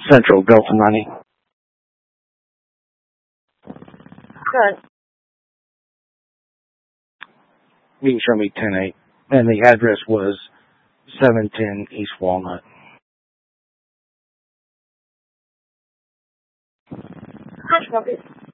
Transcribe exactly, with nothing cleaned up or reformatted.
Central, go for money. Good. You can show me ten eight. And the address was seven ten East Walnut. Hush puppies.